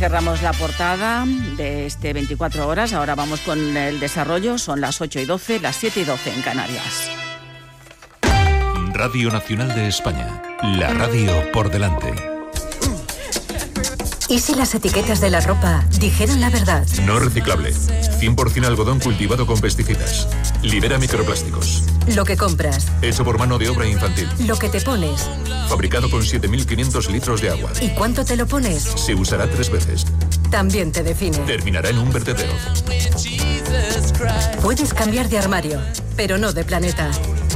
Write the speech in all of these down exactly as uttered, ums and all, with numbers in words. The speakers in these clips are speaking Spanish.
cerramos la portada de este veinticuatro horas. Ahora vamos con el desarrollo. Son las ocho y doce, las siete y doce en Canarias. Radio Nacional de España. La radio por delante. ¿Y si las etiquetas de la ropa dijeran la verdad? No reciclable. cien por ciento algodón cultivado con pesticidas. Libera microplásticos. Lo que compras. Hecho por mano de obra infantil. Lo que te pones. Fabricado con siete mil quinientos litros de agua. ¿Y cuánto te lo pones? Se usará tres veces. También te define. Terminará en un vertedero. Puedes cambiar de armario, pero no de planeta.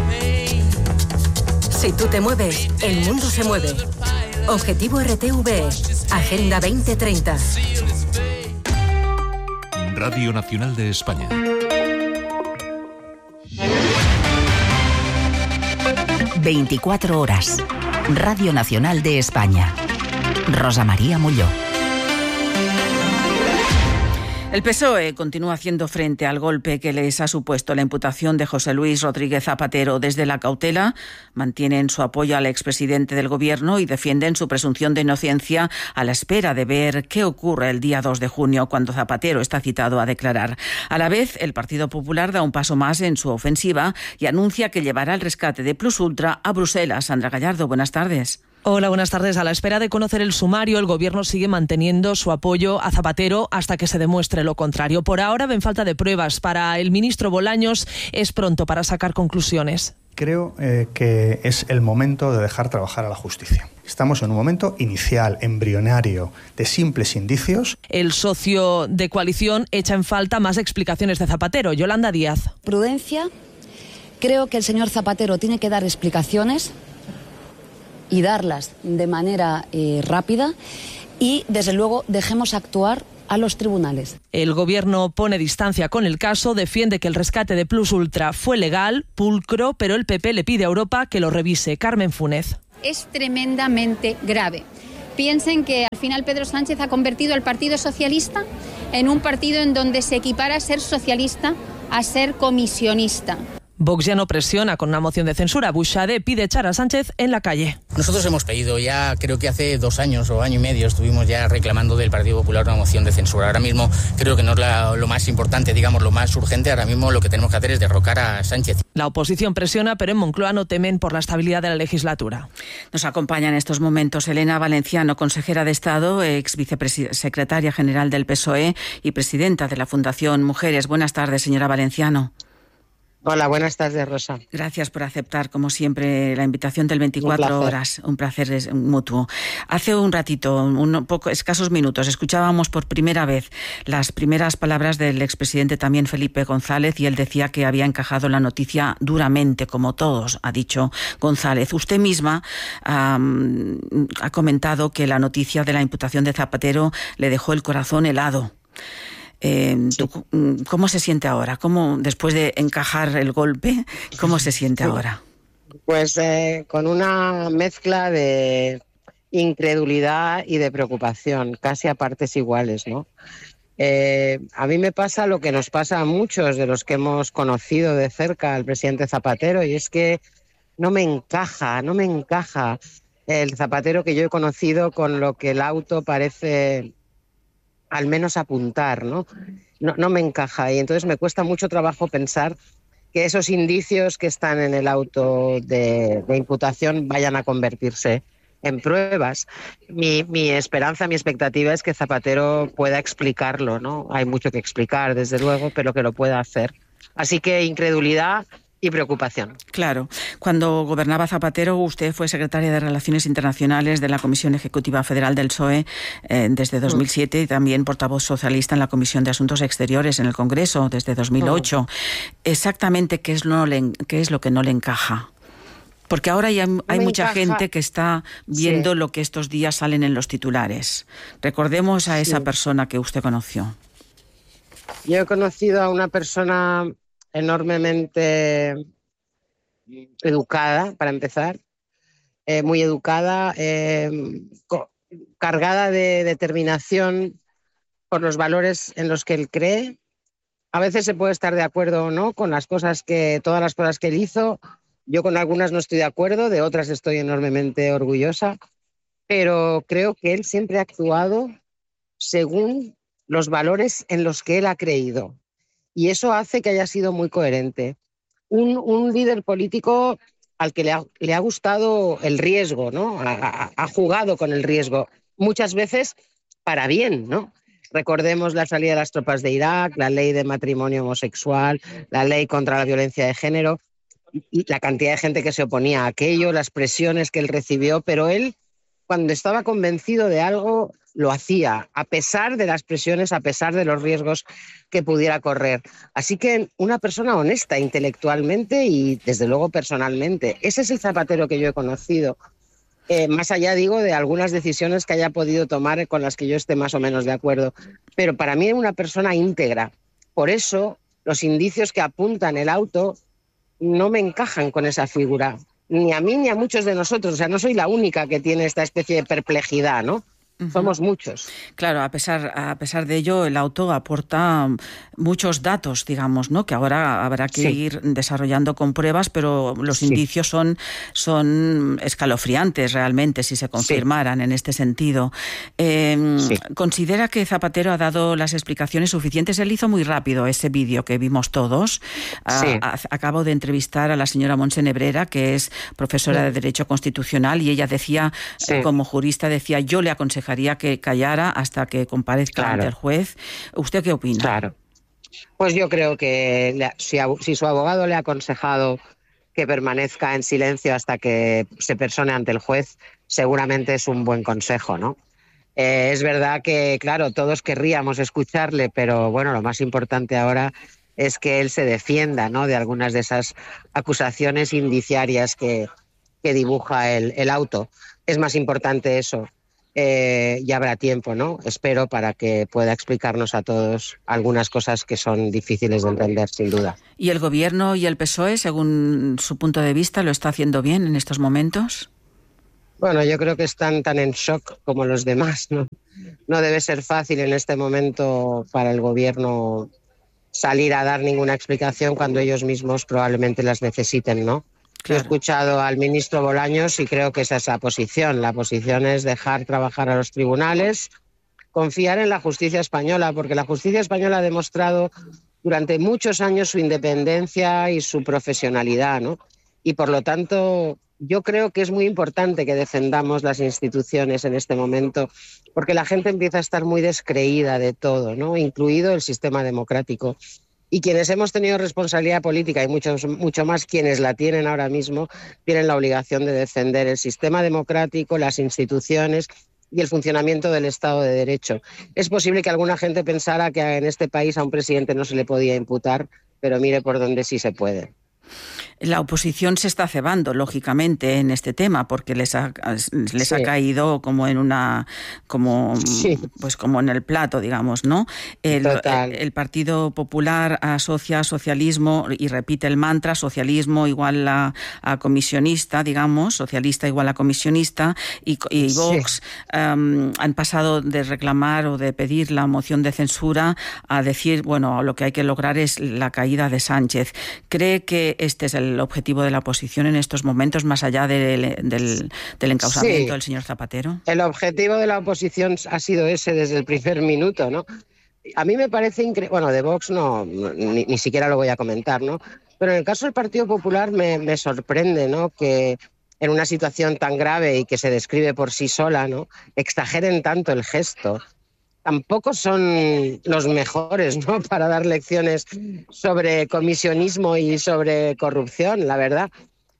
Si tú te mueves, el mundo se mueve. Objetivo R T V E. Agenda veinte treinta. Radio Nacional de España. veinticuatro horas. Radio Nacional de España. Rosa María Molló. El P S O E continúa haciendo frente al golpe que les ha supuesto la imputación de José Luis Rodríguez Zapatero. Desde la cautela mantienen su apoyo al expresidente del Gobierno y defienden su presunción de inocencia a la espera de ver qué ocurre el día dos de junio, cuando Zapatero está citado a declarar. A la vez, el Partido Popular da un paso más en su ofensiva y anuncia que llevará el rescate de Plus Ultra a Bruselas. Sandra Gallardo, buenas tardes. Hola, buenas tardes. A la espera de conocer el sumario, el Gobierno sigue manteniendo su apoyo a Zapatero hasta que se demuestre lo contrario. Por ahora ven falta de pruebas. Para el ministro Bolaños es pronto para sacar conclusiones. Creo eh, que es el momento de dejar trabajar a la justicia. Estamos en un momento inicial, embrionario, de simples indicios. El socio de coalición echa en falta más explicaciones de Zapatero. Yolanda Díaz. Prudencia. Creo que el señor Zapatero tiene que dar explicaciones y darlas de manera eh, rápida y, desde luego, dejemos actuar a los tribunales. El Gobierno pone distancia con el caso, defiende que el rescate de Plus Ultra fue legal, pulcro, pero el P P le pide a Europa que lo revise. Carmen Funes. Es tremendamente grave. Piensen que al final Pedro Sánchez ha convertido al Partido Socialista en un partido en donde se equipara ser socialista a ser comisionista. Vox ya no presiona con una moción de censura. Buxade pide echar a Sánchez en la calle. Nosotros hemos pedido ya, creo que hace dos años o año y medio, estuvimos ya reclamando del Partido Popular una moción de censura. Ahora mismo creo que no es la, lo más importante, digamos, lo más urgente. Ahora mismo lo que tenemos que hacer es derrocar a Sánchez. La oposición presiona, pero en Moncloa no temen por la estabilidad de la legislatura. Nos acompaña en estos momentos Elena Valenciano, consejera de Estado, ex vicesecretaria general del P S O E y presidenta de la Fundación Mujeres. Buenas tardes, señora Valenciano. Hola, buenas tardes, Rosa. Gracias por aceptar, como siempre, la invitación del veinticuatro horas. Un placer mutuo. Hace un ratito, un poco, escasos minutos, escuchábamos por primera vez las primeras palabras del expresidente también Felipe González, y él decía que había encajado la noticia duramente, como todos, ha dicho González. Usted misma um, ha comentado que la noticia de la imputación de Zapatero le dejó el corazón helado. Eh, ¿tú, ¿Cómo se siente ahora? ¿Cómo, después de encajar el golpe, cómo se siente ahora? Pues eh, con una mezcla de incredulidad y de preocupación, casi a partes iguales, ¿no? Eh, a mí me pasa lo que nos pasa a muchos de los que hemos conocido de cerca al presidente Zapatero, y es que no me encaja, no me encaja el Zapatero que yo he conocido con lo que el auto parece al menos apuntar, ¿no? No, no me encaja, y entonces me cuesta mucho trabajo pensar que esos indicios que están en el auto de, de imputación vayan a convertirse en pruebas. Mi, mi esperanza, mi expectativa es que Zapatero pueda explicarlo, ¿no? Hay mucho que explicar, desde luego, pero que lo pueda hacer. Así que incredulidad y preocupación. Claro. Cuando gobernaba Zapatero, usted fue secretaria de Relaciones Internacionales de la Comisión Ejecutiva Federal del P S O E eh, desde dos mil siete y también portavoz socialista en la Comisión de Asuntos Exteriores en el Congreso desde dos mil ocho. Exactamente, ¿qué es lo, qué es lo que no le encaja? Porque ahora hay, hay mucha encaja. gente que está viendo sí. lo que estos días salen en los titulares. Recordemos a esa sí. persona que usted conoció. Yo he conocido a una persona enormemente educada, para empezar, eh, muy educada, eh, co- cargada de determinación por los valores en los que él cree. A veces se puede estar de acuerdo o no con las cosas que, todas las cosas que él hizo. Yo con algunas no estoy de acuerdo, de otras estoy enormemente orgullosa, pero creo que él siempre ha actuado según los valores en los que él ha creído. Y eso hace que haya sido muy coherente. Un, un líder político al que le ha, le ha gustado el riesgo, ¿no? Ha, ha jugado con el riesgo, muchas veces para bien, ¿no? Recordemos la salida de las tropas de Irak, la ley de matrimonio homosexual, la ley contra la violencia de género, y la cantidad de gente que se oponía a aquello, las presiones que él recibió, pero él, cuando estaba convencido de algo, lo hacía, a pesar de las presiones, a pesar de los riesgos que pudiera correr. Así que una persona honesta intelectualmente y, desde luego, personalmente. Ese es el Zapatero que yo he conocido. Eh, más allá, digo, de algunas decisiones que haya podido tomar con las que yo esté más o menos de acuerdo. Pero para mí es una persona íntegra. Por eso, los indicios que apuntan el auto no me encajan con esa figura. Ni a mí ni a muchos de nosotros. O sea, no soy la única que tiene esta especie de perplejidad, ¿no? Uh-huh. Somos muchos. Claro, a pesar, a pesar de ello, el auto aporta muchos datos, digamos, ¿no? Que ahora habrá que sí. ir desarrollando con pruebas, pero los sí. indicios son, son escalofriantes realmente si se confirmaran sí. en este sentido. Eh, sí. ¿Considera que Zapatero ha dado las explicaciones suficientes? Él hizo muy rápido ese vídeo que vimos todos. Sí. A, a, acabo de entrevistar a la señora Montse Nebrera, que es profesora sí. de Derecho Constitucional, y ella decía, sí. eh, como jurista, decía, yo le aconsejaría que callara hasta que comparezca claro. ante el juez. ¿Usted qué opina? Claro. Pues yo creo que le, si, si su abogado le ha aconsejado que permanezca en silencio hasta que se persone ante el juez, seguramente es un buen consejo, ¿no? Eh, es verdad que, claro, todos querríamos escucharle, pero bueno, lo más importante ahora es que él se defienda, ¿no?, de algunas de esas acusaciones indiciarias que, que dibuja el, el auto. Es más importante eso. Eh, ya habrá tiempo, ¿no? Espero, para que pueda explicarnos a todos algunas cosas que son difíciles de entender, sin duda. ¿Y el Gobierno y el P S O E, según su punto de vista, lo está haciendo bien en estos momentos? Bueno, yo creo que están tan en shock como los demás, ¿no? No debe ser fácil en este momento para el Gobierno salir a dar ninguna explicación cuando ellos mismos probablemente las necesiten, ¿no? Claro. He escuchado al ministro Bolaños y creo que esa es la posición. La posición es dejar trabajar a los tribunales, confiar en la justicia española, porque la justicia española ha demostrado durante muchos años su independencia y su profesionalidad, ¿no? Y por lo tanto, yo creo que es muy importante que defendamos las instituciones en este momento, porque la gente empieza a estar muy descreída de todo, ¿no?, incluido el sistema democrático. Y quienes hemos tenido responsabilidad política, y muchos, mucho más quienes la tienen ahora mismo, tienen la obligación de defender el sistema democrático, las instituciones y el funcionamiento del Estado de Derecho. Es posible que alguna gente pensara que en este país a un presidente no se le podía imputar, pero mire por dónde sí se puede. La oposición se está cebando, lógicamente, en este tema, porque les ha, les sí. ha caído como en una, como, sí. pues como en el plato, digamos, ¿no? El, el, el Partido Popular asocia socialismo y repite el mantra, socialismo igual a, a comisionista, digamos, socialista igual a comisionista, y, y Vox sí. um, han pasado de reclamar o de pedir la moción de censura a decir, bueno, lo que hay que lograr es la caída de Sánchez. ¿Cree que este es el el objetivo de la oposición en estos momentos, más allá del, del, del encausamiento sí. del señor Zapatero? El objetivo de la oposición ha sido ese desde el primer minuto, ¿no? A mí me parece increíble, bueno, de Vox no, ni, ni siquiera lo voy a comentar, ¿no? Pero en el caso del Partido Popular me, me sorprende, ¿no?, que en una situación tan grave y que se describe por sí sola, ¿no?, exageren tanto el gesto. Tampoco son los mejores, ¿no?, para dar lecciones sobre comisionismo y sobre corrupción, la verdad.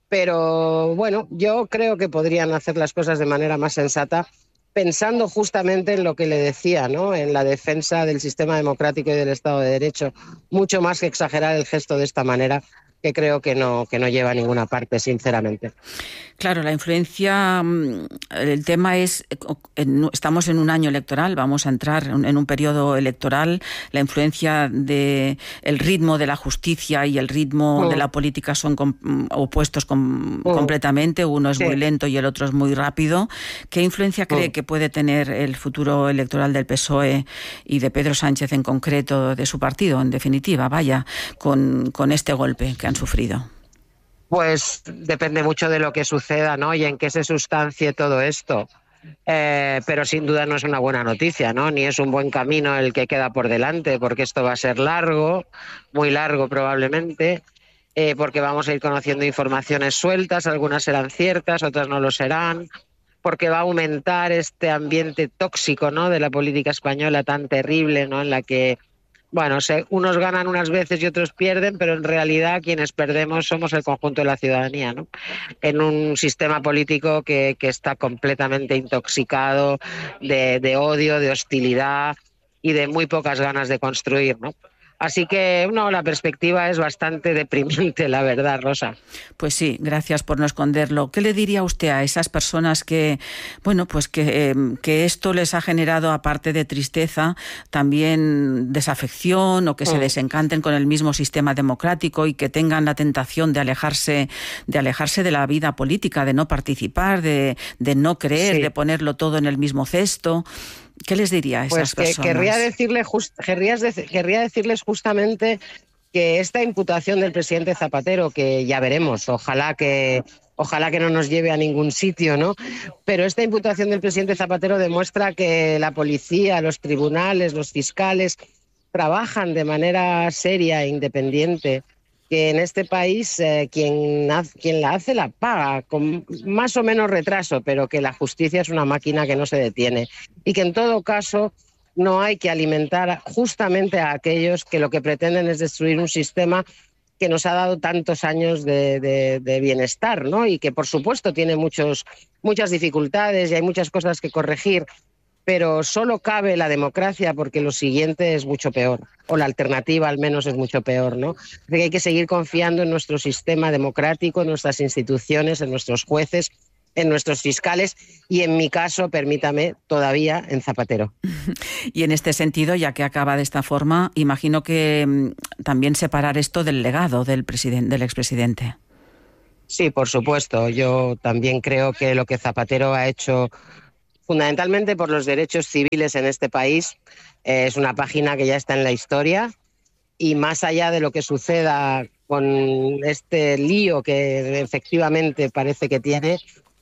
Pero bueno, yo creo que podrían hacer las cosas de manera más sensata, pensando justamente en lo que le decía, ¿no?, en la defensa del sistema democrático y del Estado de Derecho, mucho más que exagerar el gesto de esta manera, que creo que no, que no lleva a ninguna parte, sinceramente. Claro, la influencia, el tema es, estamos en un año electoral, vamos a entrar en un periodo electoral, la influencia de el ritmo de la justicia y el ritmo mm. de la política son com, opuestos com, mm. completamente, uno es sí. muy lento y el otro es muy rápido. ¿Qué influencia cree mm. que puede tener el futuro electoral del P S O E y de Pedro Sánchez en concreto, de su partido, en definitiva, vaya, con, con este golpe que han sufrido? Pues depende mucho de lo que suceda, ¿no?, y en qué se sustancie todo esto. eh, pero sin duda no es una buena noticia, ¿no? Ni es un buen camino el que queda por delante, porque esto va a ser largo, muy largo probablemente, eh, porque vamos a ir conociendo informaciones sueltas, algunas serán ciertas, otras no lo serán, porque va a aumentar este ambiente tóxico, ¿no?, de la política española tan terrible, ¿no?, en la que, bueno, se, unos ganan unas veces y otros pierden, pero en realidad quienes perdemos somos el conjunto de la ciudadanía, ¿no?, en un sistema político que, que está completamente intoxicado de, de odio, de hostilidad y de muy pocas ganas de construir, ¿no? Así que, no, la perspectiva es bastante deprimente, la verdad, Rosa. Pues sí, gracias por no esconderlo. ¿Qué le diría usted a esas personas que, bueno, pues que, eh, que esto les ha generado, aparte de tristeza, también desafección o que mm. se desencanten con el mismo sistema democrático y que tengan la tentación de alejarse, de alejarse de la vida política, de no participar, de, de no creer, sí. de ponerlo todo en el mismo cesto? ¿Qué les diría a esas pues que, personas? Querría, decirle just, querría, querría decirles justamente que esta imputación del presidente Zapatero, que ya veremos, ojalá que, ojalá que no nos lleve a ningún sitio, ¿no? Pero esta imputación del presidente Zapatero demuestra que la policía, los tribunales, los fiscales trabajan de manera seria e independiente, que en este país eh, quien, quien la hace la paga, con más o menos retraso, pero que la justicia es una máquina que no se detiene y que en todo caso no hay que alimentar justamente a aquellos que lo que pretenden es destruir un sistema que nos ha dado tantos años de, de, de bienestar, ¿no? Y que por supuesto tiene muchos, muchas dificultades y hay muchas cosas que corregir, pero solo cabe la democracia porque lo siguiente es mucho peor, o la alternativa al menos es mucho peor, ¿no? Así que hay que seguir confiando en nuestro sistema democrático, en nuestras instituciones, en nuestros jueces, en nuestros fiscales y, en mi caso, permítame, todavía en Zapatero. Y en este sentido, ya que acaba de esta forma, imagino que mmm, también separar esto del legado del, presiden- del expresidente. Sí, por supuesto. Yo también creo que lo que Zapatero ha hecho fundamentalmente por los derechos civiles en este país, eh, es una página que ya está en la historia y más allá de lo que suceda con este lío que efectivamente parece que tiene,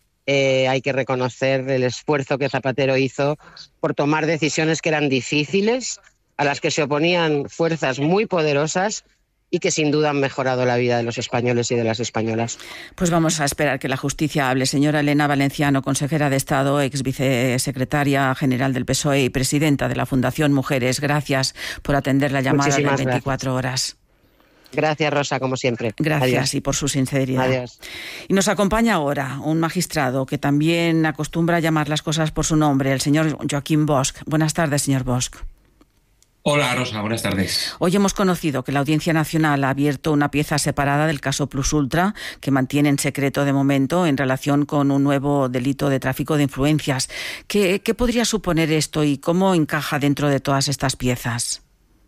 eh, hay que reconocer el esfuerzo que Zapatero hizo por tomar decisiones que eran difíciles, a las que se oponían fuerzas muy poderosas y que sin duda han mejorado la vida de los españoles y de las españolas. Pues vamos a esperar que la justicia hable. Señora Elena Valenciano, consejera de Estado, ex vicesecretaria general del P S O E y presidenta de la Fundación Mujeres, gracias por atender la llamada de veinticuatro horas. Gracias, Rosa, como siempre. Gracias. Adiós. Y por su sinceridad. Adiós. Y nos acompaña ahora un magistrado que también acostumbra a llamar las cosas por su nombre, el señor Joaquín Bosch. Buenas tardes, señor Bosch. Hola, Rosa, buenas tardes. Hoy hemos conocido que la Audiencia Nacional ha abierto una pieza separada del caso Plus Ultra, que mantiene en secreto de momento en relación con un nuevo delito de tráfico de influencias. ¿Qué, qué podría suponer esto y cómo encaja dentro de todas estas piezas?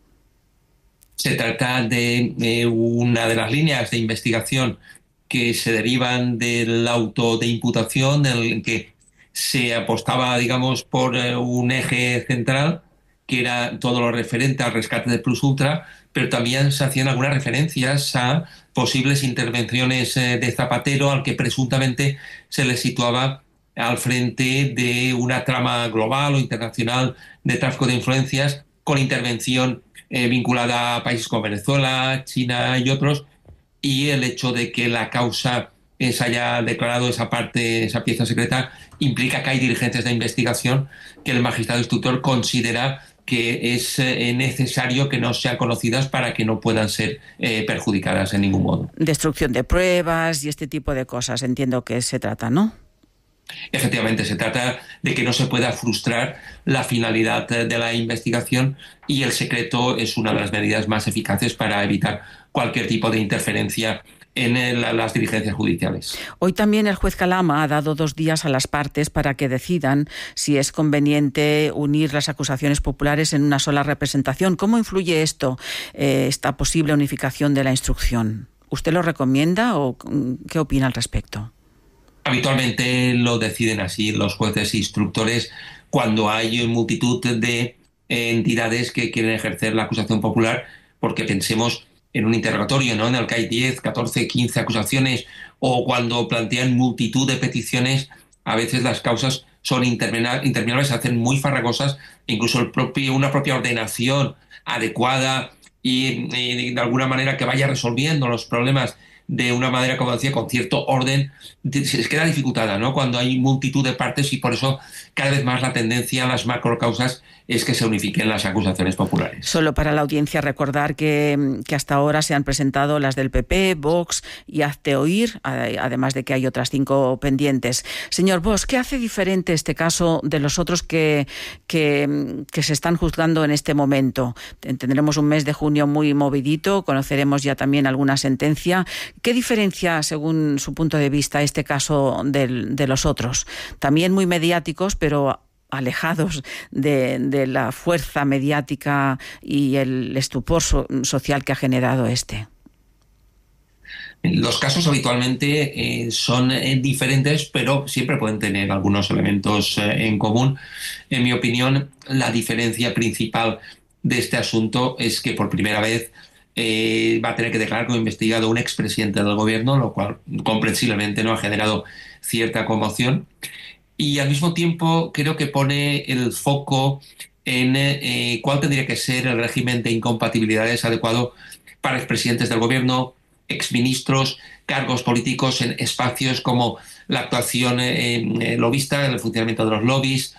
Se trata de, de una de las líneas de investigación que se derivan del auto de imputación, en el que se apostaba, digamos, por un eje central, que era todo lo referente al rescate de Plus Ultra, pero también se hacían algunas referencias a posibles intervenciones de Zapatero, al que presuntamente se le situaba al frente de una trama global o internacional de tráfico de influencias, con intervención eh, vinculada a países como Venezuela, China y otros, y el hecho de que la causa se haya declarado esa parte, esa pieza secreta, implica que hay diligencias de investigación que el magistrado instructor considera que es eh, necesario que no sean conocidas para que no puedan ser eh, perjudicadas en ningún modo. Destrucción de pruebas y este tipo de cosas, entiendo que se trata, ¿no? Efectivamente, se trata de que no se pueda frustrar la finalidad de la investigación, y el secreto es una de las medidas más eficaces para evitar cualquier tipo de interferencia en el, las diligencias judiciales. Hoy también el juez Calama ha dado dos días a las partes para que decidan si es conveniente unir las acusaciones populares en una sola representación. ¿Cómo influye esto, eh, esta posible unificación de la instrucción? ¿Usted lo recomienda o qué opina al respecto? Habitualmente lo deciden así los jueces instructores cuando hay multitud de entidades que quieren ejercer la acusación popular, porque pensemos en un interrogatorio, ¿no?, en el que hay diez, catorce, quince acusaciones, o cuando plantean multitud de peticiones, a veces las causas son intermina- interminables, se hacen muy farragosas, incluso el propio, una propia ordenación adecuada y, y de alguna manera que vaya resolviendo los problemas de una manera, como decía, con cierto orden, se queda dificultada, ¿no?, cuando hay multitud de partes, y por eso cada vez más la tendencia a las macrocausas es que se unifiquen las acusaciones populares. Solo para la audiencia recordar que, que hasta ahora se han presentado las del P P, Vox y Hazte Oír, además de que hay otras cinco pendientes. Señor Bosch, ¿qué hace diferente este caso de los otros que, que, que se están juzgando en este momento? Tendremos un mes de junio muy movidito, conoceremos ya también alguna sentencia. ¿Qué diferencia, según su punto de vista, este caso del, de los otros? También muy mediáticos, pero alejados de, de la fuerza mediática y el estupor so, social que ha generado este. Los casos habitualmente eh, son eh, diferentes, pero siempre pueden tener algunos elementos eh, en común. En mi opinión, la diferencia principal de este asunto es que por primera vez eh, va a tener que declarar como investigado un expresidente del gobierno, lo cual comprensiblemente no ha generado cierta conmoción. Y al mismo tiempo creo que pone el foco en eh, cuál tendría que ser el régimen de incompatibilidades adecuado para expresidentes del gobierno, exministros, cargos políticos en espacios como la actuación eh, lobista, el funcionamiento de los lobbies,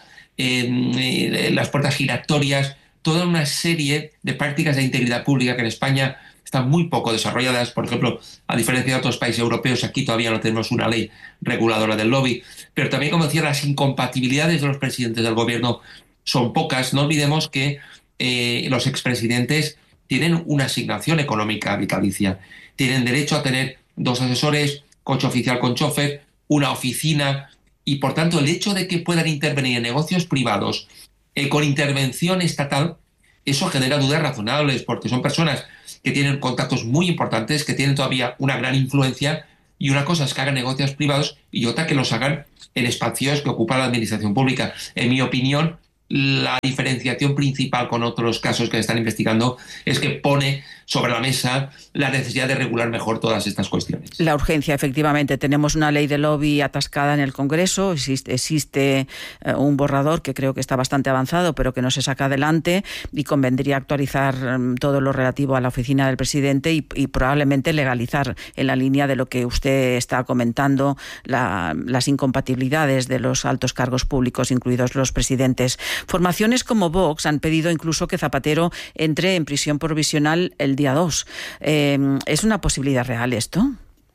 eh, eh, las puertas giratorias, toda una serie de prácticas de integridad pública que en España están muy poco desarrolladas. Por ejemplo, a diferencia de otros países europeos, aquí todavía no tenemos una ley reguladora del lobby, pero también, como decía, las incompatibilidades de los presidentes del gobierno son pocas. No olvidemos que eh, los expresidentes tienen una asignación económica vitalicia, tienen derecho a tener dos asesores, coche oficial con chofer, una oficina, y por tanto el hecho de que puedan intervenir en negocios privados eh, con intervención estatal, eso genera dudas razonables, porque son personas que tienen contactos muy importantes, que tienen todavía una gran influencia, y una cosa es que hagan negocios privados y otra que los hagan en espacios que ocupa la administración pública. En mi opinión, la diferenciación principal con otros casos que están investigando es que pone sobre la mesa la necesidad de regular mejor todas estas cuestiones. La urgencia, efectivamente. Tenemos una ley de lobby atascada en el Congreso, existe, existe eh, un borrador que creo que está bastante avanzado, pero que no se saca adelante, y convendría actualizar um, todo lo relativo a la oficina del presidente y, y probablemente legalizar, en la línea de lo que usted está comentando, la, las incompatibilidades de los altos cargos públicos, incluidos los presidentes. Formaciones como Vox han pedido incluso que Zapatero entre en prisión provisional el día dos. Eh, ¿Es una posibilidad real esto?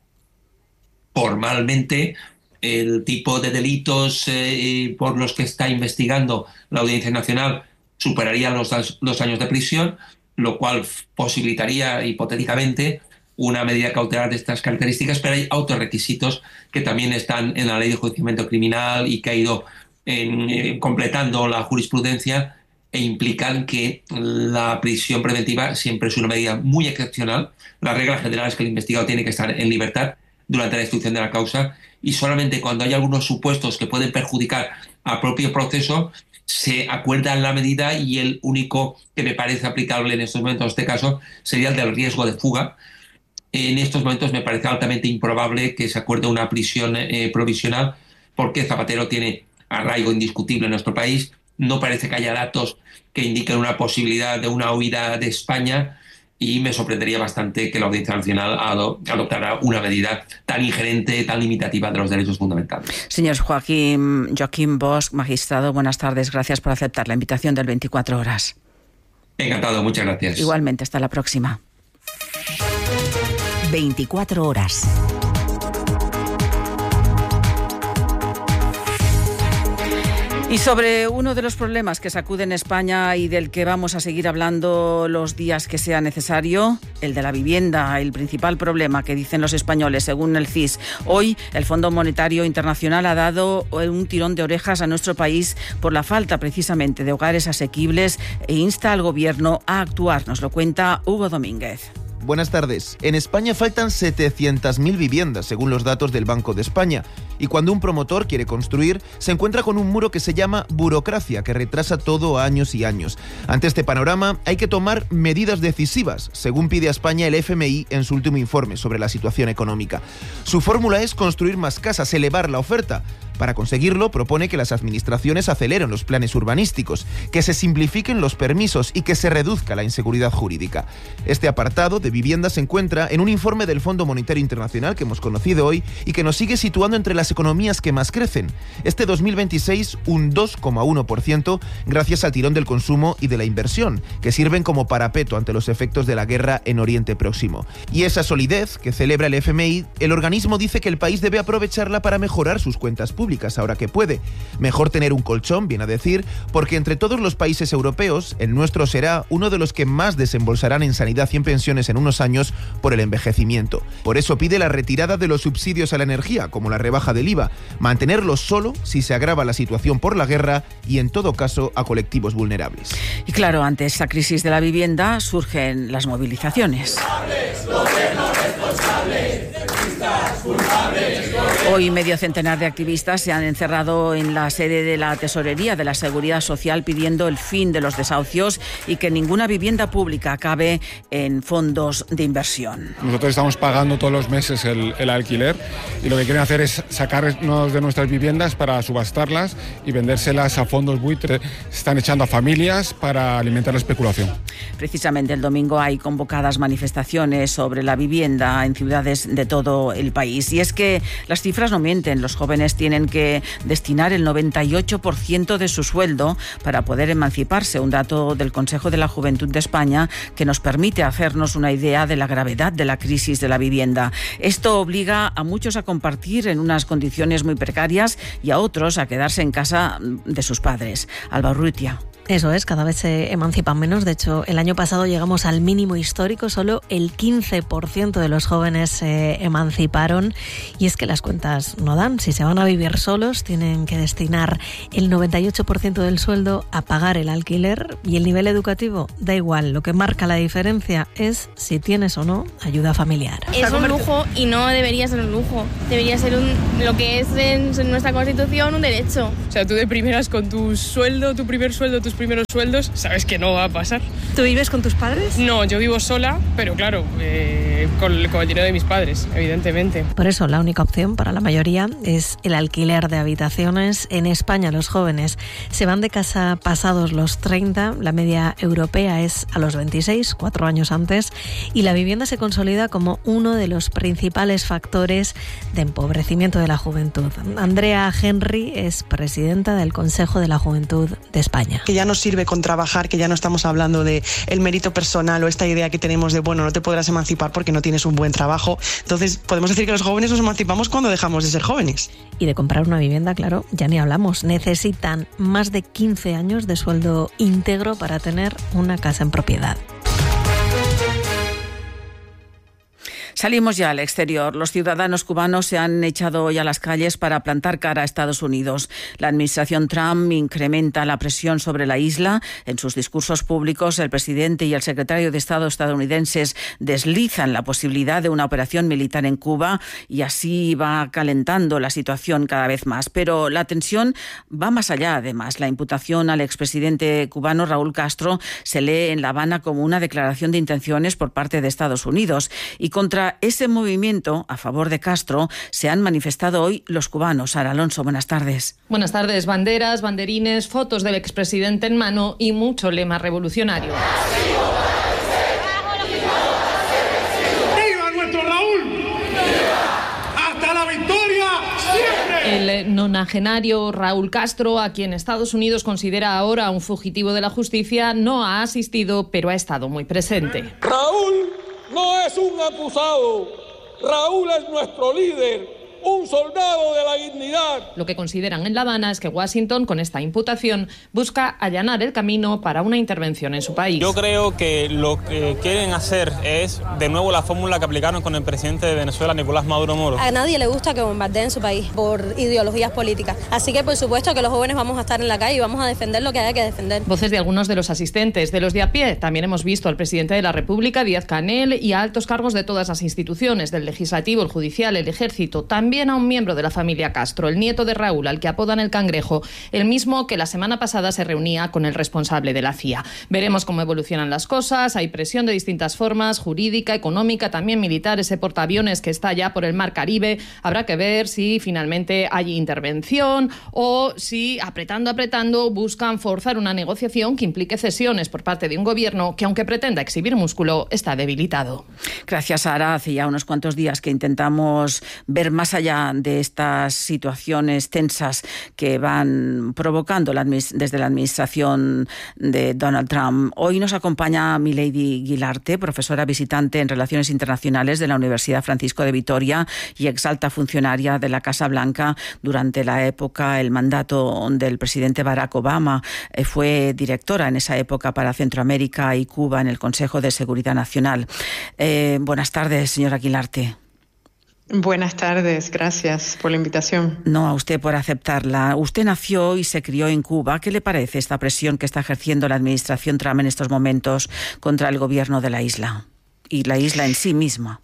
Formalmente, el tipo de delitos eh, por los que está investigando la Audiencia Nacional superaría los dos años de prisión, lo cual posibilitaría hipotéticamente una medida cautelar de estas características, pero hay autorrequisitos que también están en la Ley de Enjuiciamiento Criminal y que ha ido en, eh, completando la jurisprudencia, e implican que la prisión preventiva siempre es una medida muy excepcional. La regla general es que el investigado tiene que estar en libertad durante la instrucción de la causa, y solamente cuando hay algunos supuestos que pueden perjudicar al propio proceso se acuerda la medida, y el único que me parece aplicable en estos momentos, en este caso, sería el del riesgo de fuga. En estos momentos me parece altamente improbable que se acuerde una prisión eh, provisional, porque Zapatero tiene arraigo indiscutible en nuestro país. No parece que haya datos que indiquen una posibilidad de una huida de España, y me sorprendería bastante que la Audiencia Nacional adoptara una medida tan ingerente, tan limitativa de los derechos fundamentales. Señor Joaquín, Joaquín Bosch, magistrado, buenas tardes. Gracias por aceptar la invitación del veinticuatro horas. Encantado, muchas gracias. Igualmente, hasta la próxima. veinticuatro horas. Y sobre uno de los problemas que sacuden España y del que vamos a seguir hablando los días que sea necesario, el de la vivienda, el principal problema que dicen los españoles, según el C I S. Hoy el Fondo Monetario Internacional ha dado un tirón de orejas a nuestro país por la falta precisamente de hogares asequibles e insta al Gobierno a actuar. Nos lo cuenta Hugo Domínguez. Buenas tardes. En España faltan setecientas mil viviendas, según los datos del Banco de España. Y cuando un promotor quiere construir, se encuentra con un muro que se llama burocracia, que retrasa todo años y años. Ante este panorama, hay que tomar medidas decisivas, según pide a España el F M I en su último informe sobre la situación económica. Su fórmula es construir más casas, elevar la oferta. Para conseguirlo, propone que las administraciones aceleren los planes urbanísticos, que se simplifiquen los permisos y que se reduzca la inseguridad jurídica. Este apartado de vivienda se encuentra en un informe del Fondo Monetario Internacional que hemos conocido hoy y que nos sigue situando entre las economías que más crecen. Este dos mil veintiséis un dos coma uno por ciento gracias al tirón del consumo y de la inversión, que sirven como parapeto ante los efectos de la guerra en Oriente Próximo. Y esa solidez que celebra el F M I, el organismo dice que el país debe aprovecharla para mejorar sus cuentas públicas ahora que puede. Mejor tener un colchón, viene a decir, porque entre todos los países europeos, el nuestro será uno de los que más desembolsarán en sanidad y en pensiones en unos años por el envejecimiento. Por eso pide la retirada de los subsidios a la energía, como la rebaja del I V A, mantenerlos solo si se agrava la situación por la guerra y, en todo caso, a colectivos vulnerables. Y claro, ante esta crisis de la vivienda surgen las movilizaciones. Hoy medio centenar de activistas se han encerrado en la sede de la Tesorería de la Seguridad Social pidiendo el fin de los desahucios y que ninguna vivienda pública acabe en fondos de inversión. Nosotros estamos pagando todos los meses el, el alquiler y lo que quieren hacer es sacarnos de nuestras viviendas para subastarlas y vendérselas a fondos buitre. Se están echando a familias para alimentar la especulación. Precisamente el domingo hay convocadas manifestaciones sobre la vivienda en ciudades de todo el país. Y es que las cifras no mienten. Los jóvenes tienen que destinar el noventa y ocho por ciento de su sueldo para poder emanciparse. Un dato del Consejo de la Juventud de España que nos permite hacernos una idea de la gravedad de la crisis de la vivienda. Esto obliga a muchos a compartir en unas condiciones muy precarias y a otros a quedarse en casa de sus padres. Alba Urrutia. Eso es, cada vez se emancipan menos. De hecho, el año pasado llegamos al mínimo histórico. Solo el quince por ciento de los jóvenes se emanciparon. Y es que las cuentas no dan. Si se van a vivir solos, tienen que destinar el noventa y ocho por ciento del sueldo a pagar el alquiler. Y el nivel educativo da igual. Lo que marca la diferencia es si tienes o no ayuda familiar. Es un lujo y no debería ser un lujo. Debería ser un, lo que es en, en nuestra Constitución un derecho. O sea, tú de primeras con tu sueldo, tu primer sueldo, tus primeros sueldos, sabes que no va a pasar. ¿Tú vives con tus padres? No, yo vivo sola, pero claro, eh, con, con el dinero de mis padres, evidentemente. Por eso la única opción para la mayoría es el alquiler de habitaciones. En España los jóvenes se van de casa pasados los treinta, la media europea es a los veintiséis, cuatro años antes, y la vivienda se consolida como uno de los principales factores de empobrecimiento de la juventud. Andrea Henry es presidenta del Consejo de la Juventud de España. Que ya no sirve con trabajar, que ya no estamos hablando de el mérito personal o esta idea que tenemos de, bueno, no te podrás emancipar porque no tienes un buen trabajo. Entonces, podemos decir que los jóvenes nos emancipamos cuando dejamos de ser jóvenes. Y de comprar una vivienda, claro, ya ni hablamos. Necesitan más de quince años de sueldo íntegro para tener una casa en propiedad. Salimos ya al exterior. Los ciudadanos cubanos se han echado hoy a las calles para plantar cara a Estados Unidos. La administración Trump incrementa la presión sobre la isla. En sus discursos públicos, el presidente y el secretario de Estado estadounidenses deslizan la posibilidad de una operación militar en Cuba y así va calentando la situación cada vez más. Pero la tensión va más allá, además. La imputación al expresidente cubano Raúl Castro se lee en La Habana como una declaración de intenciones por parte de Estados Unidos. Y contra ese movimiento a favor de Castro se han manifestado hoy los cubanos. Sara Alonso, buenas tardes. Buenas tardes. Banderas, banderines, fotos del expresidente en mano y mucho lema revolucionario. ¡Viva nuestro Raúl! ¡Hasta la victoria siempre! El nonagenario Raúl Castro, a quien Estados Unidos considera ahora un fugitivo de la justicia, no ha asistido, pero ha estado muy presente. Raúl no es un acusado. Raúl es nuestro líder, un soldado de la dignidad. Lo que consideran en La Habana es que Washington, con esta imputación, busca allanar el camino para una intervención en su país. Yo creo que lo que quieren hacer es, de nuevo, la fórmula que aplicaron con el presidente de Venezuela, Nicolás Maduro Moro. A nadie le gusta que bombardeen su país por ideologías políticas. Así que, por supuesto, que los jóvenes vamos a estar en la calle y vamos a defender lo que haya que defender. Voces de algunos de los asistentes, de los de a pie. También hemos visto al presidente de la República, Díaz-Canel, y a altos cargos de todas las instituciones, del Legislativo, el Judicial, el Ejército. También también a un miembro de la familia Castro, el nieto de Raúl, al que apodan el Cangrejo, el mismo que la semana pasada se reunía con el responsable de la C I A. Veremos cómo evolucionan las cosas. Hay presión de distintas formas, jurídica, económica, también militar. Ese portaaviones que está ya por el Mar Caribe. Habrá que ver si finalmente hay intervención o si, apretando, apretando, buscan forzar una negociación que implique cesiones por parte de un gobierno que, aunque pretenda exhibir músculo, está debilitado. Gracias, Sara. Hace ya unos cuantos días que intentamos ver más allá de estas situaciones tensas que van provocando la desde la administración de Donald Trump. Hoy nos acompaña Milady Guilarte, profesora visitante en Relaciones Internacionales de la Universidad Francisco de Vitoria y exalta funcionaria de la Casa Blanca durante la época, el mandato del presidente Barack Obama. Eh, fue directora en esa época para Centroamérica y Cuba en el Consejo de Seguridad Nacional. Eh, buenas tardes, señora Guilarte. Buenas tardes, gracias por la invitación. No, a usted por aceptarla. Usted nació y se crió en Cuba. ¿Qué le parece esta presión que está ejerciendo la administración Trump en estos momentos contra el gobierno de la isla y la isla en sí misma?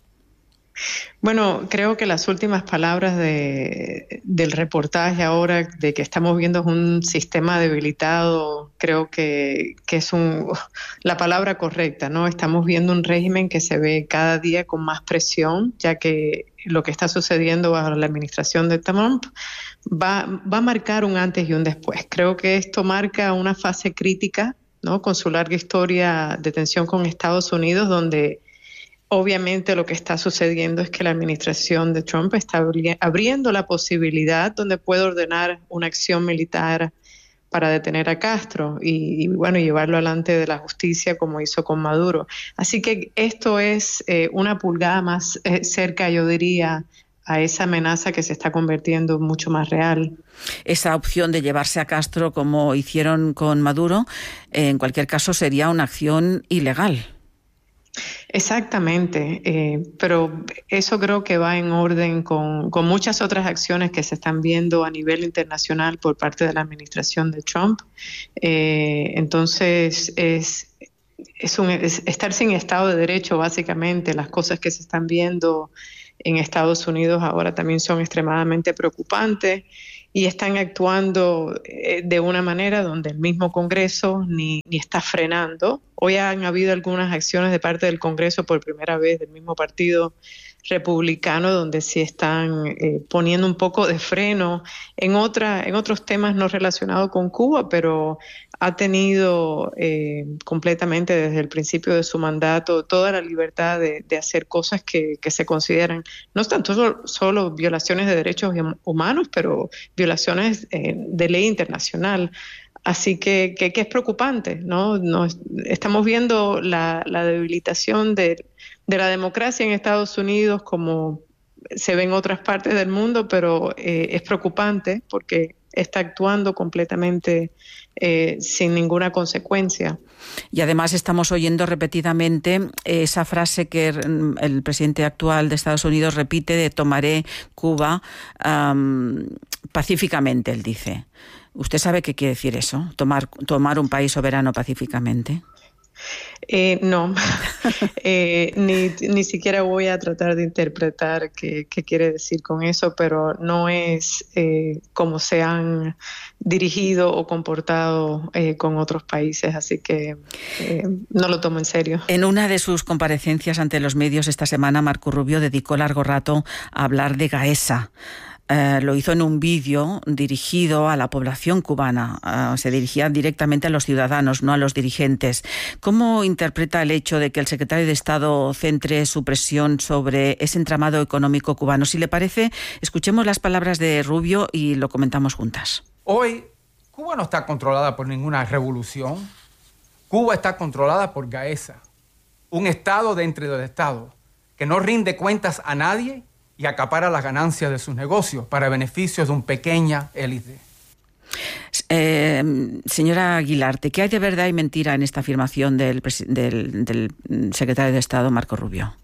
Bueno, creo que las últimas palabras de, del reportaje ahora de que estamos viendo un sistema debilitado, creo que, que es un, la palabra correcta, ¿no? Estamos viendo un régimen que se ve cada día con más presión, ya que lo que está sucediendo bajo la administración de Trump va, va a marcar un antes y un después. Creo que esto marca una fase crítica, ¿no? Con su larga historia de tensión con Estados Unidos, donde obviamente lo que está sucediendo es que la administración de Trump está abri- abriendo la posibilidad donde puede ordenar una acción militar para detener a Castro y, y bueno, llevarlo delante de la justicia como hizo con Maduro. Así que esto es eh, una pulgada más eh, cerca, yo diría, a esa amenaza que se está convirtiendo mucho más real. Esa opción de llevarse a Castro como hicieron con Maduro, eh, en cualquier caso sería una acción ilegal. Exactamente, eh, pero eso creo que va en orden con, con muchas otras acciones que se están viendo a nivel internacional por parte de la administración de Trump. Eh, entonces, es, es, un, es estar sin Estado de Derecho, básicamente. Las cosas que se están viendo en Estados Unidos ahora también son extremadamente preocupantes y están actuando eh, de una manera donde el mismo Congreso ni, ni está frenando. Hoy han habido algunas acciones de parte del Congreso por primera vez del mismo partido republicano, donde sí están eh, poniendo un poco de freno en, otra, en otros temas no relacionados con Cuba, pero ha tenido eh, completamente desde el principio de su mandato toda la libertad de, de hacer cosas que, que se consideran no tanto solo, solo violaciones de derechos humanos, pero violaciones eh, de ley internacional. Así que, que, que es preocupante, ¿no? Nos, estamos viendo la, la debilitación de, de la democracia en Estados Unidos como se ve en otras partes del mundo, pero eh, es preocupante porque está actuando completamente eh, sin ninguna consecuencia. Y además estamos oyendo repetidamente esa frase que el presidente actual de Estados Unidos repite de tomaré Cuba um, pacíficamente, él dice. ¿Usted sabe qué quiere decir eso? Tomar, tomar un país soberano pacíficamente. Eh, no, eh, ni, ni siquiera voy a tratar de interpretar qué, qué quiere decir con eso, pero no es eh, como se han dirigido o comportado eh, con otros países, así que eh, no lo tomo en serio. En una de sus comparecencias ante los medios esta semana, Marco Rubio dedicó largo rato a hablar de Gaesa. Uh, lo hizo en un vídeo dirigido a la población cubana. Uh, se dirigía directamente a los ciudadanos, no a los dirigentes. ¿Cómo interpreta el hecho de que el secretario de Estado centre su presión sobre ese entramado económico cubano? Si le parece, escuchemos las palabras de Rubio y lo comentamos juntas. Hoy, Cuba no está controlada por ninguna revolución. Cuba está controlada por Gaesa, un Estado dentro del Estado que no rinde cuentas a nadie y acapara las ganancias de sus negocios para beneficios de una pequeña élite. Eh, señora Guilarte, ¿qué hay de verdad y mentira en esta afirmación del, del, del secretario de Estado, Marco Rubio?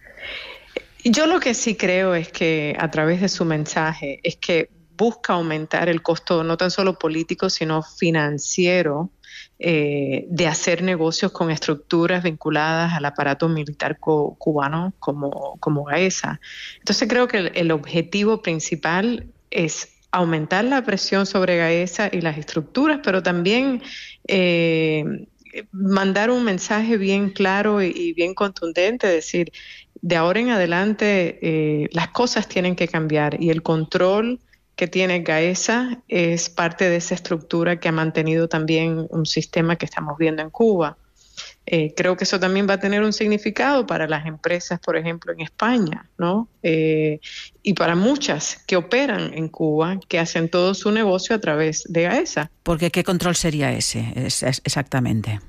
Yo lo que sí creo es que a través de su mensaje es que busca aumentar el costo no tan solo político, sino financiero eh, de hacer negocios con estructuras vinculadas al aparato militar cu- cubano como, como Gaesa. Entonces creo que el, el objetivo principal es aumentar la presión sobre Gaesa y las estructuras, pero también eh, mandar un mensaje bien claro y, y bien contundente, decir, de ahora en adelante eh, las cosas tienen que cambiar y el control que tiene Gaesa es parte de esa estructura que ha mantenido también un sistema que estamos viendo en Cuba. Eh, creo que eso también va a tener un significado para las empresas, por ejemplo, en España, ¿no? Eh, y para muchas que operan en Cuba, que hacen todo su negocio a través de Gaesa. Porque ¿qué control sería ese es, es, exactamente?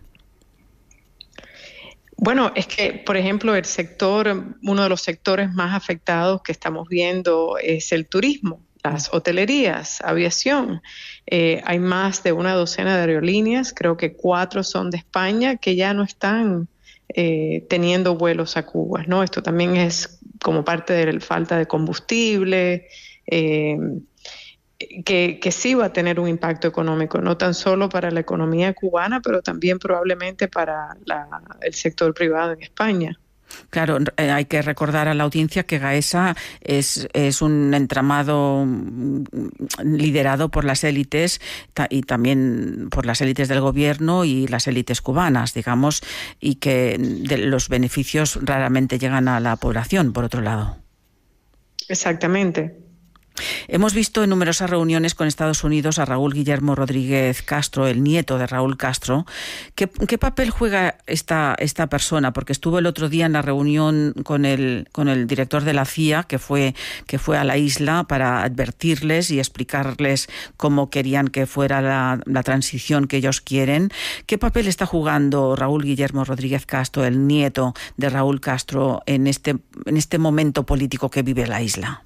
Bueno, es que, por ejemplo, el sector, uno de los sectores más afectados que estamos viendo es el turismo, las hotelerías, aviación. Eh, hay más de una docena de aerolíneas, creo que cuatro son de España, que ya no están eh, teniendo vuelos a Cuba, ¿no? Esto también es como parte de la falta de combustible, eh, que, que sí va a tener un impacto económico, no tan solo para la economía cubana, pero también probablemente para la, el sector privado en España. Claro, eh, hay que recordar a la audiencia que Gaesa es, es un entramado liderado por las élites ta, y también por las élites del gobierno y las élites cubanas, digamos, y que de los beneficios raramente llegan a la población, por otro lado. Exactamente. Hemos visto en numerosas reuniones con Estados Unidos a Raúl Guillermo Rodríguez Castro, el nieto de Raúl Castro. ¿Qué, qué papel juega esta, esta persona? Porque estuvo el otro día en la reunión con el, con el director de la C I A, que fue, que fue a la isla para advertirles y explicarles cómo querían que fuera la, la transición que ellos quieren. ¿Qué papel está jugando Raúl Guillermo Rodríguez Castro, el nieto de Raúl Castro, en este, en este momento político que vive la isla?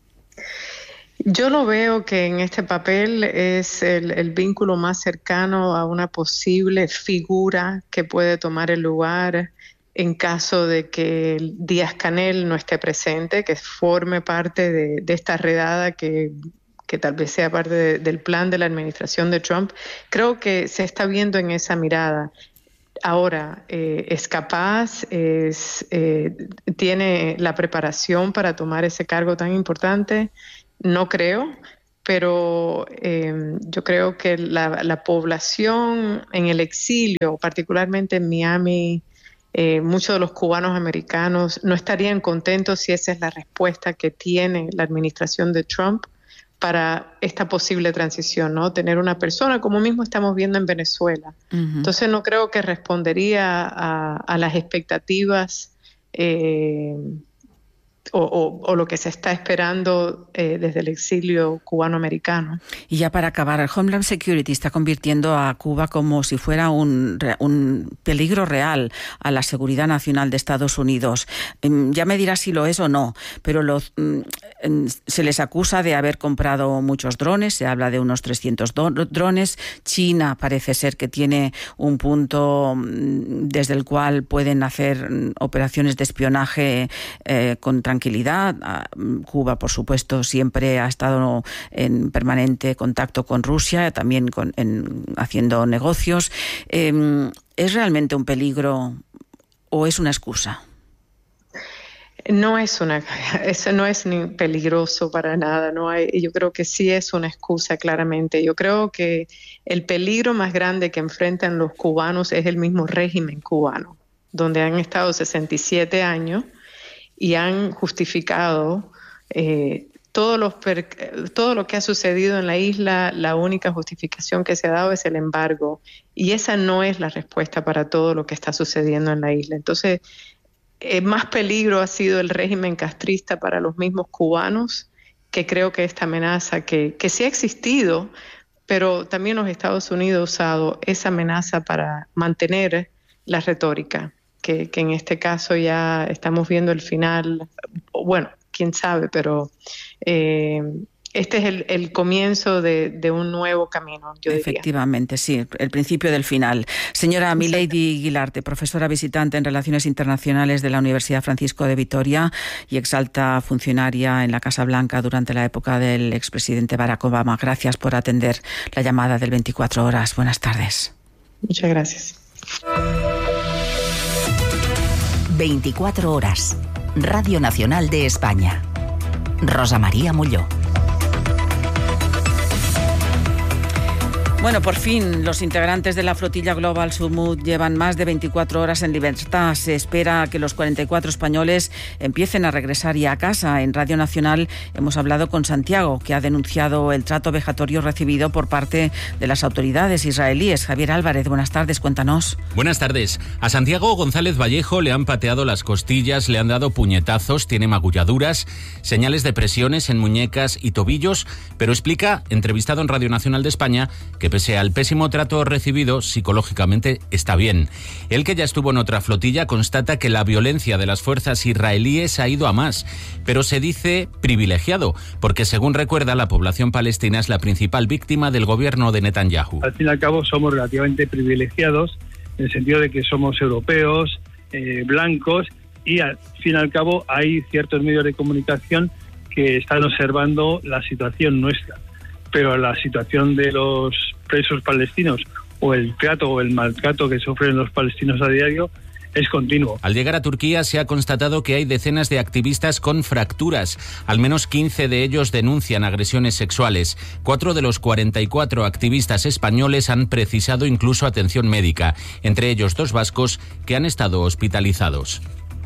Yo lo veo que en este papel es el, el vínculo más cercano a una posible figura que puede tomar el lugar en caso de que Díaz-Canel no esté presente, que forme parte de, de esta redada que, que tal vez sea parte de, del plan de la administración de Trump. Creo que se está viendo en esa mirada. Ahora, eh, es capaz, es, eh, tiene la preparación para tomar ese cargo tan importante. No creo, pero eh, yo creo que la, la población en el exilio, particularmente en Miami, eh, muchos de los cubanos americanos no estarían contentos si esa es la respuesta que tiene la administración de Trump para esta posible transición, ¿no? Tener una persona, como mismo estamos viendo en Venezuela. Uh-huh. Entonces no creo que respondería a, a las expectativas eh, O, o, o lo que se está esperando eh, desde el exilio cubano-americano. Y ya para acabar, el Homeland Security está convirtiendo a Cuba como si fuera un, un peligro real a la seguridad nacional de Estados Unidos. Ya me dirás si lo es o no, pero los, se les acusa de haber comprado muchos drones, se habla de unos trescientos drones. China parece ser que tiene un punto desde el cual pueden hacer operaciones de espionaje eh, con tranquilidad. Cuba, por supuesto, siempre ha estado en permanente contacto con Rusia, también con, en, haciendo negocios. Eh, ¿Es realmente un peligro o es una excusa? No es una, eso no es ni peligroso para nada. No hay, yo creo que sí es una excusa, claramente. Yo creo que el peligro más grande que enfrentan los cubanos es el mismo régimen cubano, donde han estado sesenta y siete años y han justificado eh, todo, los per, todo lo que ha sucedido en la isla. La única justificación que se ha dado es el embargo, y esa no es la respuesta para todo lo que está sucediendo en la isla. Entonces, eh, más peligro ha sido el régimen castrista para los mismos cubanos, que creo que esta amenaza que, que sí ha existido, pero también los Estados Unidos ha usado esa amenaza para mantener la retórica. Que, que en este caso ya estamos viendo el final, bueno, quién sabe, pero eh, este es el, el comienzo de, de un nuevo camino, yo diría. Efectivamente, sí, el principio del final. Señora Milady Guilarte, profesora visitante en Relaciones Internacionales de la Universidad Francisco de Vitoria y exalta funcionaria en la Casa Blanca durante la época del expresidente Barack Obama. Gracias por atender la llamada del veinticuatro horas. Buenas tardes. Muchas gracias. veinticuatro horas. Radio Nacional de España. Rosa María Molló. Bueno, por fin los integrantes de la flotilla Global Summit llevan más de veinticuatro horas en libertad. Se espera que los cuarenta y cuatro españoles empiecen a regresar ya a casa. En Radio Nacional hemos hablado con Santiago, que ha denunciado el trato vejatorio recibido por parte de las autoridades israelíes. Javier Álvarez, buenas tardes, cuéntanos. Buenas tardes. A Santiago González Vallejo le han pateado las costillas, le han dado puñetazos, tiene magulladuras, señales de presiones en muñecas y tobillos, pero explica, entrevistado en Radio Nacional de España, que pese al pésimo trato recibido, psicológicamente está bien. Él, que ya estuvo en otra flotilla, constata que la violencia de las fuerzas israelíes ha ido a más, pero se dice privilegiado, porque según recuerda, la población palestina es la principal víctima del gobierno de Netanyahu. Al fin y al cabo somos relativamente privilegiados, en el sentido de que somos europeos, eh, blancos, y al fin y al cabo hay ciertos medios de comunicación que están observando la situación nuestra. Pero la situación de los presos palestinos o el trato o el maltrato que sufren los palestinos a diario es continuo. Al llegar a Turquía se ha constatado que hay decenas de activistas con fracturas. Al menos quince de ellos denuncian agresiones sexuales. Cuatro de los cuarenta y cuatro activistas españoles han precisado incluso atención médica, entre ellos dos vascos que han estado hospitalizados.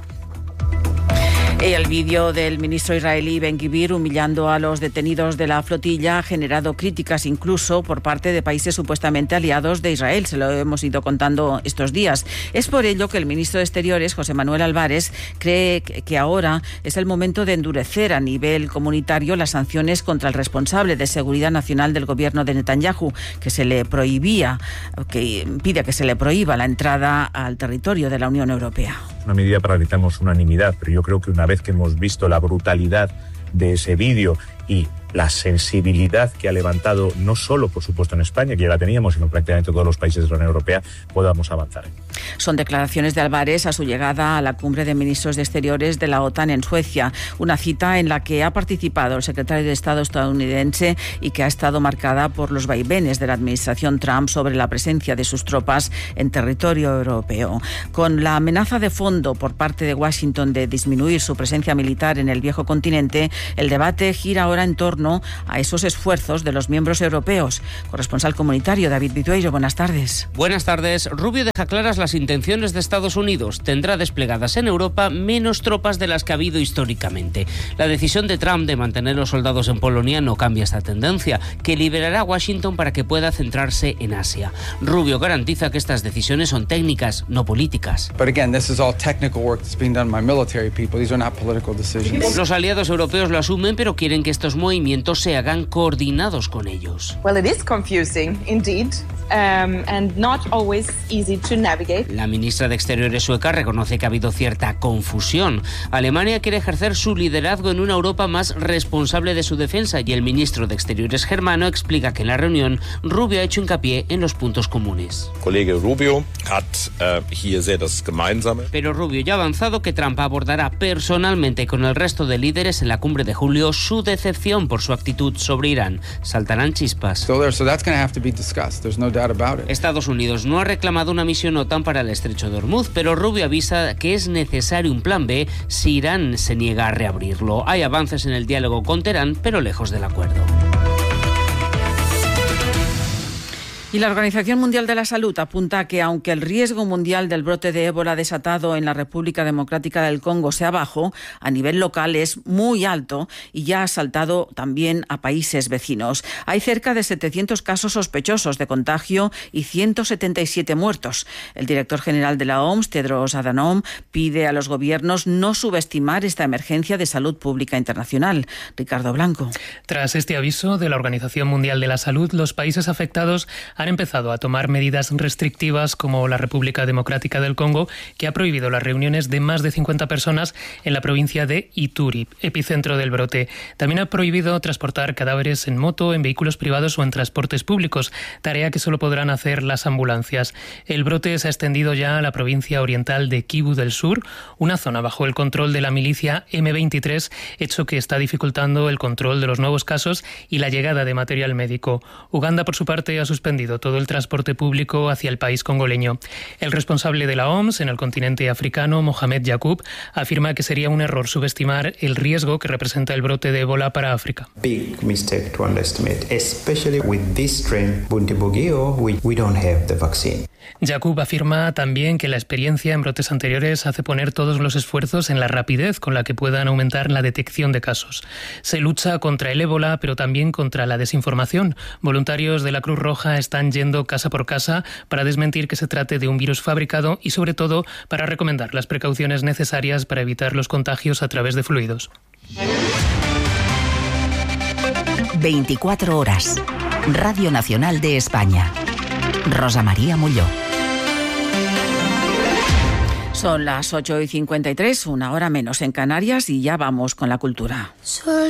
El vídeo del ministro israelí Ben-Gvir humillando a los detenidos de la flotilla ha generado críticas incluso por parte de países supuestamente aliados de Israel. Se lo hemos ido contando estos días. Es por ello que el ministro de Exteriores, José Manuel Álvarez, cree que ahora es el momento de endurecer a nivel comunitario las sanciones contra el responsable de seguridad nacional del gobierno de Netanyahu, que se le prohibía, que pide que se le prohíba la entrada al territorio de la Unión Europea. Una medida para la que tenemos unanimidad, pero yo creo que una vez que hemos visto la brutalidad de ese vídeo y la sensibilidad que ha levantado, no solo, por supuesto, en España, que ya la teníamos, sino prácticamente todos los países de la Unión Europea, podamos avanzar. Son declaraciones de Álvarez a su llegada a la cumbre de ministros de Exteriores de la OTAN en Suecia, una cita en la que ha participado el secretario de Estado estadounidense y que ha estado marcada por los vaivenes de la administración Trump sobre la presencia de sus tropas en territorio europeo. Con la amenaza de fondo por parte de Washington de disminuir su presencia militar en el viejo continente, el debate gira ahora en torno a esos esfuerzos de los miembros europeos. Corresponsal comunitario David Vitueiro, buenas tardes. Buenas tardes. Rubio deja claras las intenciones de Estados Unidos. Tendrá desplegadas en Europa menos tropas de las que ha habido históricamente. La decisión de Trump de mantener los soldados en Polonia no cambia esta tendencia, que liberará a Washington para que pueda centrarse en Asia. Rubio garantiza que estas decisiones son técnicas, no políticas. Los aliados europeos lo asumen, pero quieren que estos movimientos se hagan coordinados con ellos. Well, it is confusing, indeed, um, and not always easy to navigate. La ministra de Exteriores sueca reconoce que ha habido cierta confusión. Alemania quiere ejercer su liderazgo en una Europa más responsable de su defensa y el ministro de Exteriores germano explica que en la reunión Rubio ha hecho hincapié en los puntos comunes. Kollege Rubio hat uh, hier sehr das Gemeinsame. Pero Rubio ya ha avanzado que Trump abordará personalmente con el resto de líderes en la cumbre de julio su decepción por su actitud sobre Irán. Saltarán chispas. So there, so that's going to have to be discussed. There's no doubt about it. Estados Unidos no ha reclamado una misión OTAN para el estrecho de Hormuz, pero Rubio avisa que es necesario un plan B si Irán se niega a reabrirlo. Hay avances en el diálogo con Teherán, pero lejos del acuerdo. Y la Organización Mundial de la Salud apunta que aunque el riesgo mundial del brote de ébola desatado en la República Democrática del Congo sea bajo, a nivel local es muy alto y ya ha saltado también a países vecinos. Hay cerca de setecientos casos sospechosos de contagio y ciento setenta y siete muertos. El director general de la O M S, Tedros Adhanom, pide a los gobiernos no subestimar esta emergencia de salud pública internacional. Ricardo Blanco. Tras este aviso de la Organización Mundial de la Salud, los países afectados han empezado a tomar medidas restrictivas, como la República Democrática del Congo, que ha prohibido las reuniones de más de cincuenta personas en la provincia de Ituri, epicentro del brote. También ha prohibido transportar cadáveres en moto, en vehículos privados o en transportes públicos, tarea que solo podrán hacer las ambulancias. El brote se ha extendido ya a la provincia oriental de Kivu del Sur, una zona bajo el control de la milicia eme veintitrés, hecho que está dificultando el control de los nuevos casos y la llegada de material médico. Uganda, por su parte, ha suspendido prohibido todo el transporte público hacia el país congoleño. El responsable de la O M S en el continente africano, Mohamed Yacoub, afirma que sería un error subestimar el riesgo que representa el brote de ébola para África. Big mistake to underestimate, especially with this strain Bundibugyo, we, we don't have the vaccine. Yacoub afirma también que la experiencia en brotes anteriores hace poner todos los esfuerzos en la rapidez con la que puedan aumentar la detección de casos. Se lucha contra el ébola, pero también contra la desinformación. Voluntarios de la Cruz Roja están yendo casa por casa para desmentir que se trate de un virus fabricado y, sobre todo, para recomendar las precauciones necesarias para evitar los contagios a través de fluidos. veinticuatro horas. Radio Nacional de España. Rosa María Mulló. Son las ocho y cincuenta y tres, una hora menos en Canarias, y ya vamos con la cultura.